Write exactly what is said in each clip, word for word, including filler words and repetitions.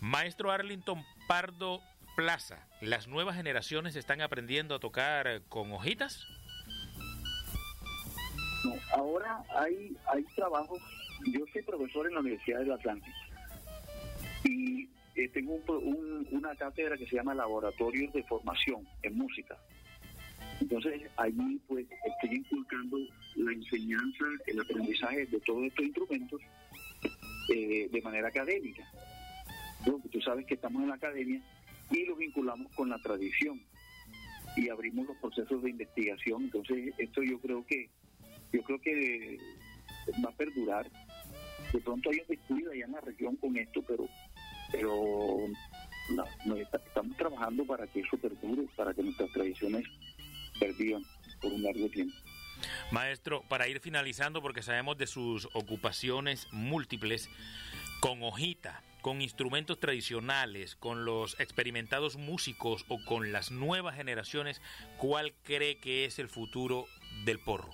Maestro Arlington Pardo Plaza, ¿las nuevas generaciones están aprendiendo a tocar con hojitas? No, ahora hay, hay trabajos. Yo soy profesor en la Universidad del Atlántico y eh, tengo un, un, una cátedra que se llama Laboratorios de Formación en Música. Entonces allí pues estoy inculcando la enseñanza, el aprendizaje de todos estos instrumentos eh, de manera académica. ¿No? Tú sabes que estamos en la academia y los vinculamos con la tradición y abrimos los procesos de investigación. Entonces esto yo creo que yo creo que va a perdurar. De pronto hay un descuido allá en la región con esto, pero pero no, no, estamos trabajando para que eso perdure, para que nuestras tradiciones pervivan por un largo tiempo. Maestro, para ir finalizando, porque sabemos de sus ocupaciones múltiples, con hojita, con instrumentos tradicionales, con los experimentados músicos o con las nuevas generaciones, ¿cuál cree que es el futuro del porro?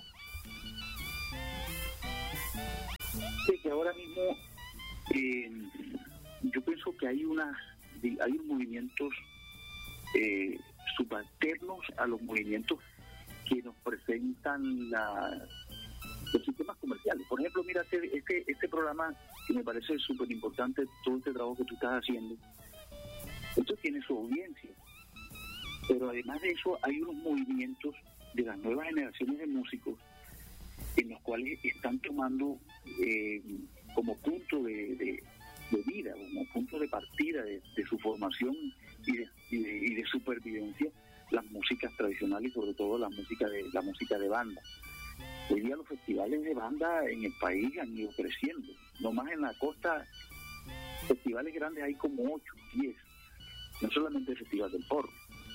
Sí, que ahora mismo eh, yo pienso que hay una hay unos movimientos eh, subalternos a los movimientos que nos presentan la, los sistemas comerciales. Por ejemplo, mira, este, este programa que me parece súper importante, todo este trabajo que tú estás haciendo, esto tiene su audiencia, pero además de eso hay unos movimientos de las nuevas generaciones de músicos en los cuales están tomando eh, como punto de, de, de vida, como punto de partida de, de su formación y de, y, de, y de supervivencia, las músicas tradicionales, sobre todo la música de la música de banda. Hoy día los festivales de banda en el país han ido creciendo, no más en la costa, festivales grandes hay como ocho, diez, no solamente el Festival del Porro.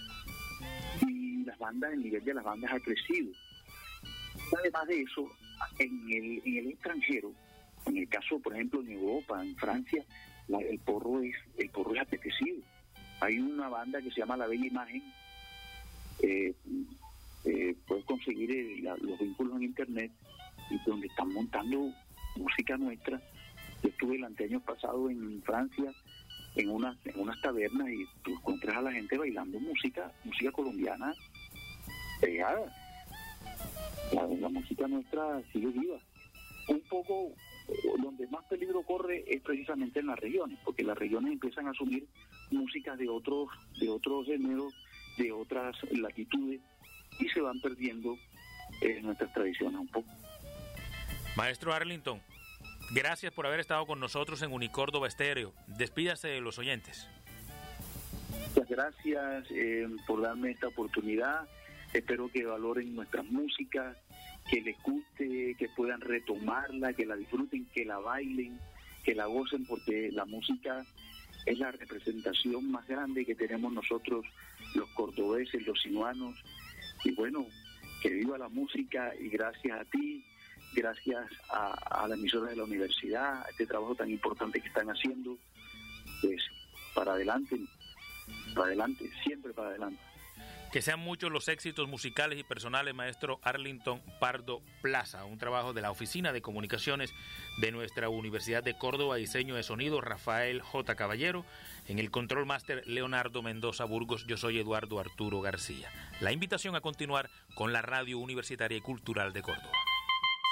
Y las bandas, el nivel de las bandas ha crecido. Además de eso, en el, en el extranjero, en el caso, por ejemplo, en Europa, en Francia, la, el porro es el porro es apetecido. Hay una banda que se llama La Bella Imagen, eh, eh, puedes conseguir el, la, los vínculos en internet, y donde están montando música nuestra. Yo estuve el año pasado en Francia, en unas en unas tabernas, y tú encuentras a la gente bailando música, música colombiana pegada. La, la música nuestra sigue viva. Un poco donde más peligro corre es precisamente en las regiones, porque las regiones empiezan a asumir músicas de otros de otros géneros, de otras latitudes, y se van perdiendo eh, nuestras tradiciones un poco. Maestro Arlington, gracias por haber estado con nosotros en Unicórdoba Estéreo. Despídase de los oyentes. Muchas gracias eh, por darme esta oportunidad. Espero que valoren nuestras músicas, que les guste, que puedan retomarla, que la disfruten, que la bailen, que la gocen, porque la música es la representación más grande que tenemos nosotros, los cordobeses, los sinuanos. Y bueno, que viva la música, y gracias a ti, gracias a, a la emisora de la universidad, a este trabajo tan importante que están haciendo, pues para adelante, para adelante, siempre para adelante. Que sean muchos los éxitos musicales y personales, maestro Arlington Pardo Plaza. Un trabajo de la Oficina de Comunicaciones de nuestra Universidad de Córdoba, diseño de sonido Rafael J. Caballero, en el control máster Leonardo Mendoza Burgos. Yo soy Eduardo Arturo García. La invitación a continuar con la Radio Universitaria y Cultural de Córdoba.